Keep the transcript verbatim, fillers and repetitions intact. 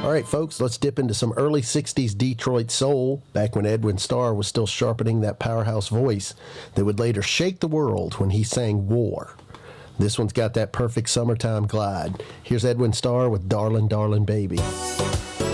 All right, folks, let's dip into some early sixties Detroit soul, back when Edwin Starr was still sharpening that powerhouse voice that would later shake the world when he sang War. This one's got that perfect summertime glide. Here's Edwin Starr with Darlin', Darlin' Baby.